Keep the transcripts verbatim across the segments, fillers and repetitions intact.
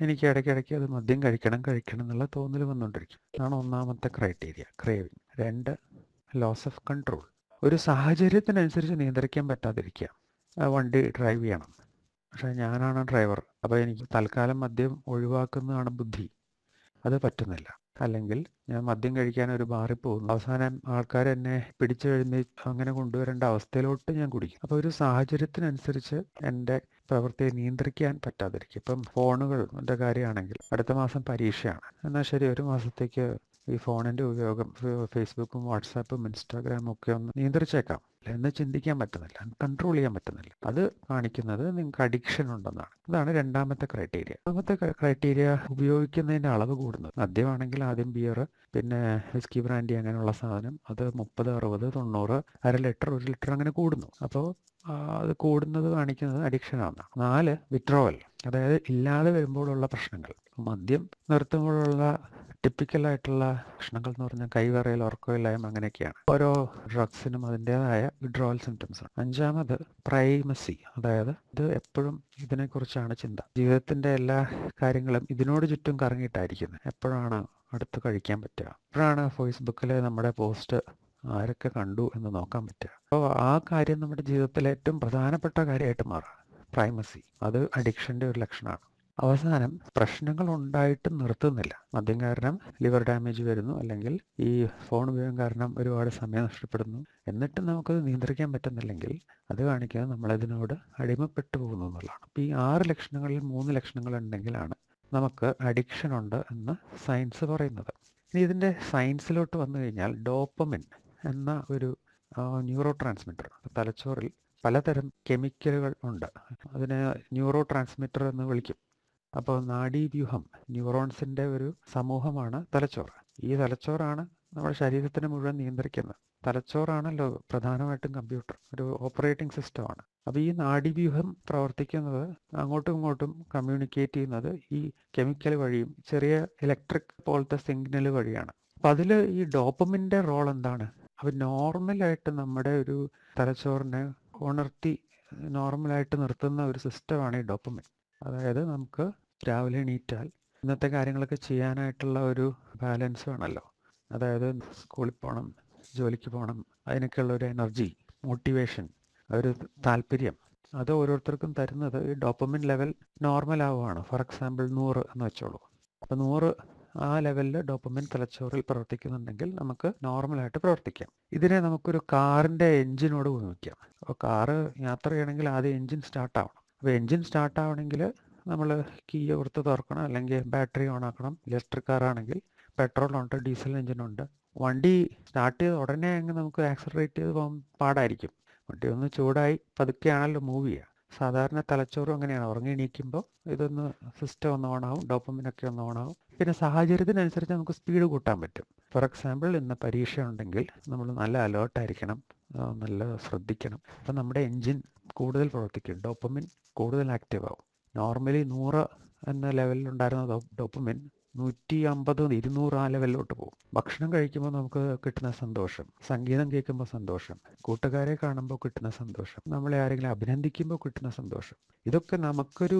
എനിക്ക് ഇടയ്ക്കിടയ്ക്ക് അത് മദ്യം കഴിക്കണം കഴിക്കണം എന്നുള്ള തോന്നൽ വന്നുകൊണ്ടിരിക്കും. അതാണ് ഒന്നാമത്തെ ക്രൈറ്റീരിയ, ക്രേവിങ്. രണ്ട്, ലോസ് ഓഫ് കൺട്രോൾ. ഒരു സാഹചര്യത്തിനനുസരിച്ച് നിയന്ത്രിക്കാൻ പറ്റാതിരിക്കുക. ആ, വണ്ടി ഡ്രൈവ് ചെയ്യണം, പക്ഷേ ഞാനാണ് ഡ്രൈവർ, അപ്പോൾ എനിക്ക് തൽക്കാലം മദ്യം ഒഴിവാക്കുന്നതാണ് ബുദ്ധി. അത് പറ്റുന്നില്ല. അല്ലെങ്കിൽ ഞാൻ മദ്യം കഴിക്കാൻ ഒരു ബാറിൽ പോകുന്നു, അവസാനം ആൾക്കാർ എന്നെ പിടിച്ചു കഴിഞ്ഞ് അങ്ങനെ കൊണ്ടുവരേണ്ട അവസ്ഥയിലോട്ട് ഞാൻ കുടിക്കും. അപ്പോൾ ഒരു സാഹചര്യത്തിനനുസരിച്ച് എൻ്റെ പ്രവൃത്തിയെ നിയന്ത്രിക്കാൻ പറ്റാതിരിക്കും. ഇപ്പം ഫോണുകളുടെ കാര്യമാണെങ്കിൽ അടുത്ത മാസം പരീക്ഷയാണ്, എന്നാൽ ശരി ഒരു മാസത്തേക്ക് ഈ ഫോണിൻ്റെ ഉപയോഗം ഫേസ്ബുക്കും വാട്സാപ്പും ഇൻസ്റ്റാഗ്രാമും ഒക്കെ ഒന്ന് നിയന്ത്രിച്ചേക്കാം എന്ന് ചിന്തിക്കാൻ പറ്റുന്നില്ല, കൺട്രോൾ ചെയ്യാൻ പറ്റുന്നില്ല. അത് കാണിക്കുന്നത് നിങ്ങൾക്ക് അഡിക്ഷൻ ഉണ്ടെന്നാണ്. അതാണ് രണ്ടാമത്തെ ക്രൈറ്റീരിയ. മൂന്നാമത്തെ ക്രൈറ്റീരിയ ഉപയോഗിക്കുന്നതിൻ്റെ അളവ് കൂടുന്നത്. മദ്യമാണെങ്കിൽ ആദ്യം ബിയർ, പിന്നെ വിസ്കി ബ്രാൻഡി അങ്ങനെയുള്ള സാധനം, അത് മുപ്പത് അറുപത് തൊണ്ണൂറ് അര ലിറ്റർ ഒരു ലിറ്റർ അങ്ങനെ കൂടുന്നു. അപ്പോൾ അത് കൂടുന്നത് കാണിക്കുന്നത് അഡിക്ഷനാണ്. നാല്, വിത്ഡ്രോവൽ, അതായത് ഇല്ലാതെ വരുമ്പോഴുള്ള പ്രശ്നങ്ങൾ. മദ്യം നിർത്തുമ്പോഴുള്ള ടിപ്പിക്കലായിട്ടുള്ള പ്രശ്നങ്ങൾ എന്ന് പറഞ്ഞാൽ കൈവറയൽ, ഉറക്കമില്ലായ്മ, അങ്ങനെയൊക്കെയാണ്. ഓരോ ഡ്രഗ്സിനും അതിൻ്റേതായ വിഡ്രോവൽ സിംറ്റംസ് ആണ്. അഞ്ചാമത് പ്രൈമസി, അതായത് ഇത് എപ്പോഴും ഇതിനെക്കുറിച്ചാണ് ചിന്ത. ജീവിതത്തിൻ്റെ എല്ലാ കാര്യങ്ങളും ഇതിനോട് ചുറ്റും കറങ്ങിയിട്ടായിരിക്കുന്നത്. എപ്പോഴാണ് അടുത്ത് കഴിക്കാൻ പറ്റുക, എപ്പോഴാണ് ഫേസ്ബുക്കിലെ നമ്മുടെ പോസ്റ്റ് ആരൊക്കെ കണ്ടു എന്ന് നോക്കാൻ പറ്റുക. അപ്പോൾ ആ കാര്യം നമ്മുടെ ജീവിതത്തിലെ ഏറ്റവും പ്രധാനപ്പെട്ട കാര്യമായിട്ട് മാറുക, പ്രൈമസി. അത് അഡിക്ഷൻ്റെ ഒരു ലക്ഷണമാണ്. അവസാനം പ്രശ്നങ്ങൾ ഉണ്ടായിട്ട് നിർത്തുന്നില്ല. മദ്യം കാരണം ലിവർ ഡാമേജ് വരുന്നു, അല്ലെങ്കിൽ ഈ ഫോൺ ഉപയോഗം കാരണം ഒരുപാട് സമയം നഷ്ടപ്പെടുന്നു, എന്നിട്ടും നമുക്കത് നിയന്ത്രിക്കാൻ പറ്റുന്നില്ലെങ്കിൽ അത് കാണിക്കുന്നത് നമ്മളതിനോട് അടിമപ്പെട്ടു പോകുന്നു എന്നുള്ളതാണ്. അപ്പോൾ ഈ ആറ് ലക്ഷണങ്ങളിൽ മൂന്ന് ലക്ഷണങ്ങൾ ഉണ്ടെങ്കിലാണ് നമുക്ക് അഡിക്ഷൻ ഉണ്ട് എന്ന് സയൻസ് പറയുന്നത്. ഇനി ഇതിൻ്റെ സയൻസിലോട്ട് വന്നു കഴിഞ്ഞാൽ ഡോപ്പമിൻ എന്ന ഒരു ന്യൂറോ ട്രാൻസ്മിറ്റർ, തലച്ചോറിൽ പലതരം കെമിക്കലുകൾ ഉണ്ട്, അതിനെ ന്യൂറോ ട്രാൻസ്മിറ്റർ എന്ന് വിളിക്കും. അപ്പോൾ നാഡീവ്യൂഹം, ന്യൂറോൺസിൻ്റെ ഒരു സമൂഹമാണ് തലച്ചോറ്. ഈ തലച്ചോറാണ് നമ്മുടെ ശരീരത്തിനെ മുഴുവൻ നിയന്ത്രിക്കുന്നത്. തലച്ചോറാണല്ലോ പ്രധാനമായിട്ടും കമ്പ്യൂട്ടർ, ഒരു ഓപ്പറേറ്റിംഗ് സിസ്റ്റമാണ്. അപ്പോൾ ഈ നാഡീവ്യൂഹം പ്രവർത്തിക്കുന്നത്, അങ്ങോട്ടും ഇങ്ങോട്ടും കമ്മ്യൂണിക്കേറ്റ് ചെയ്യുന്നത് ഈ കെമിക്കൽ വഴിയും ചെറിയ ഇലക്ട്രിക് പോലത്തെ സിഗ്നൽ വഴിയാണ്. അപ്പം അതിൽ ഈ ഡോപ്പമിൻ്റെ റോൾ എന്താണ്? അപ്പോൾ നോർമലായിട്ട് നമ്മുടെ ഒരു തലച്ചോറിനെ ഉണർത്തി നോർമലായിട്ട് നിർത്തുന്ന ഒരു സിസ്റ്റമാണ് ഈ ഡോപ്പമിൻ. അതായത് നമുക്ക് രാവിലെ എണീറ്റാൽ ഇന്നത്തെ കാര്യങ്ങളൊക്കെ ചെയ്യാനായിട്ടുള്ള ഒരു ബാലൻസ് വേണമല്ലോ. അതായത് സ്കൂളിൽ പോകണം, ജോലിക്ക് പോകണം, അതിനൊക്കെയുള്ള ഒരു എനർജി, മോട്ടിവേഷൻ, ഒരു താല്പര്യം, അത് ഓരോരുത്തർക്കും തരുന്നത് ഈ ഡോപ്പമിൻ ലെവൽ നോർമൽ ആവുകയാണ്. ഫോർ എക്സാമ്പിൾ നൂറ് എന്ന് വെച്ചോളൂ. അപ്പോൾ നൂറ് ആ ലെവലിൽ ഡോപ്പമിൻ തലച്ചോറിൽ പ്രവർത്തിക്കുന്നുണ്ടെങ്കിൽ നമുക്ക് നോർമലായിട്ട് പ്രവർത്തിക്കാം. ഇതിനെ നമുക്കൊരു കാറിൻ്റെ എൻജിനോട് ഉപയോഗിക്കാം. അപ്പോൾ കാറ് യാത്ര ചെയ്യണമെങ്കിൽ ആദ്യം എൻജിൻ സ്റ്റാർട്ട് ആവണം. അപ്പോൾ എൻജിൻ സ്റ്റാർട്ട് ആവണമെങ്കിൽ നമ്മൾ കീ കൊടുത്ത് തുറക്കണം, അല്ലെങ്കിൽ ബാറ്ററി ഓൺ ആക്കണം. Electric കാറാണെങ്കിൽ പെട്രോളുണ്ട്, diesel എൻജിനുണ്ട്. വണ്ടി സ്റ്റാർട്ട് ചെയ്ത് ഉടനെ അങ്ങ് നമുക്ക് ആക്സലറേറ്റ് ചെയ്ത് പോകാൻ പാടായിരിക്കും. വണ്ടി ഒന്ന് ചൂടായി പതുക്കെയാണല്ലോ മൂവ് ചെയ്യുക. സാധാരണ തലച്ചോറും അങ്ങനെയാണ്. ഉറങ്ങി എണീക്കുമ്പോൾ ഇതൊന്ന് സിസ്റ്റം ഒന്ന് ഓണാവും, ഡോപ്പമിനൊക്കെ ഒന്ന് ഓണാവും. പിന്നെ സാഹചര്യത്തിനനുസരിച്ച് നമുക്ക് സ്പീഡ് കൂട്ടാൻ പറ്റും. ഫോർ എക്സാമ്പിൾ ഇന്ന് പരീക്ഷ ഉണ്ടെങ്കിൽ നമ്മൾ നല്ല അലേർട്ടായിരിക്കണം, നല്ല ശ്രദ്ധിക്കണം. അപ്പം നമ്മുടെ എൻജിൻ കൂടുതൽ പ്രവർത്തിക്കും, ഡോപ്പമിൻ കൂടുതൽ ആക്റ്റീവ് ആവും. നോർമലി നൂറ് എന്ന ലെവലിലുണ്ടായിരുന്ന ഡോപ്പമിൻ നൂറ്റി അമ്പത് ഇരുന്നൂറ് ആ ലെവലിലോട്ട് പോകും. ഭക്ഷണം കഴിക്കുമ്പോൾ നമുക്ക് കിട്ടുന്ന സന്തോഷം, സംഗീതം കേൾക്കുമ്പോൾ സന്തോഷം, കൂട്ടുകാരെ കാണുമ്പോൾ കിട്ടുന്ന സന്തോഷം, നമ്മളെ ആരെങ്കിലും അഭിനന്ദിക്കുമ്പോൾ കിട്ടുന്ന സന്തോഷം, ഇതൊക്കെ നമുക്കൊരു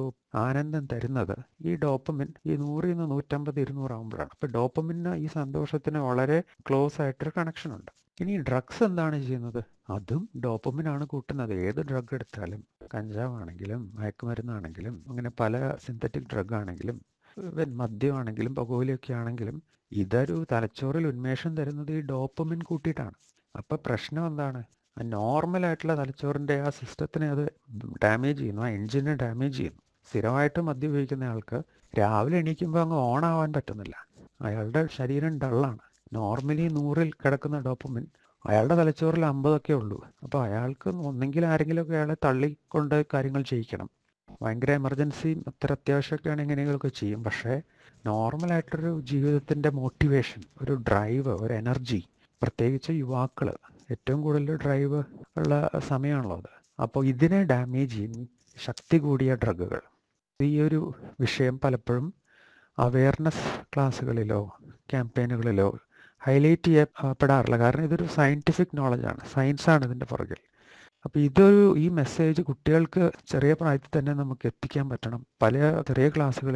ആനന്ദം തരുന്നത് ഈ ഡോപ്പമിൻ ഈ നൂറിൽ നിന്ന് നൂറ്റമ്പത് ഇരുന്നൂറാകുമ്പോഴാണ്. അപ്പോൾ ഡോപ്പമിന് ഈ സന്തോഷത്തിന് വളരെ ക്ലോസ് ആയിട്ടൊരു കണക്ഷൻ ഉണ്ട്. ഇനി ഡ്രഗ്സ് എന്താണ് ചെയ്യുന്നത്? അതും ഡോപ്പമിനാണ് കൂട്ടുന്നത്. ഏത് ഡ്രഗ് എടുത്താലും, കഞ്ചാവാണെങ്കിലും മയക്കുമരുന്നാണെങ്കിലും അങ്ങനെ പല സിന്തറ്റിക് ഡ്രഗ് ആണെങ്കിലും മദ്യമാണെങ്കിലും പുകവലിയൊക്കെ ആണെങ്കിലും ഇതൊരു തലച്ചോറിൽ ഉന്മേഷം തരുന്നത് ഈ ഡോപ്പമിൻ കൂട്ടിയിട്ടാണ്. അപ്പോൾ പ്രശ്നം എന്താണ്? നോർമലായിട്ടുള്ള തലച്ചോറിൻ്റെ ആ സിസ്റ്റത്തിനെ അത് ഡാമേജ് ചെയ്യുന്നു, ആ എൻജിനെ ഡാമേജ് ചെയ്യുന്നു. സ്ഥിരമായിട്ട് മദ്യം ഉപയോഗിക്കുന്ന ആൾക്ക് രാവിലെ എണീക്കുമ്പോൾ അങ്ങ് ഓണാവാൻ പറ്റുന്നില്ല. അയാളുടെ ശരീരം ഡള്ളാണ്. നോർമലി നൂറിൽ കിടക്കുന്ന ഡോപ്പമിൻ അയാളുടെ തലച്ചോറിൽ അമ്പതൊക്കെ ഉള്ളൂ. അപ്പോൾ അയാൾക്ക് ഒന്നെങ്കിൽ ആരെങ്കിലുമൊക്കെ അയാളെ തള്ളിക്കൊണ്ട് കാര്യങ്ങൾ ചെയ്യിക്കണം. ഭയങ്കര എമർജൻസി അത്ര അത്യാവശ്യമൊക്കെയാണ് എങ്ങനെയൊക്കെ ചെയ്യും. പക്ഷേ നോർമലായിട്ടൊരു ജീവിതത്തിൻ്റെ മോട്ടിവേഷൻ, ഒരു ഡ്രൈവ്, ഒരു എനർജി, പ്രത്യേകിച്ച് യുവാക്കൾ ഏറ്റവും കൂടുതൽ ഡ്രൈവ് ഉള്ള സമയമാണല്ലോ അത്. അപ്പോൾ ഇതിനെ ഡാമേജ് ചെയ്യും ശക്തി കൂടിയ ഡ്രഗുകൾ. ഈ ഒരു വിഷയം പലപ്പോഴും അവെയർനെസ് ക്ലാസ്സുകളിലോ ക്യാമ്പയിനുകളിലോ ഹൈലൈറ്റ് ചെയ്യപ്പെടാറില്ല. കാരണം ഇതൊരു സയൻറ്റിഫിക് നോളജാണ്, സയൻസാണ് ഇതിൻ്റെ പുറകിൽ. അപ്പോൾ ഇതൊരു ഈ മെസ്സേജ് കുട്ടികൾക്ക് ചെറിയ പ്രായത്തിൽ തന്നെ നമുക്ക് എത്തിക്കാൻ പറ്റണം. പല ചെറിയ ക്ലാസ്സുകളിൽ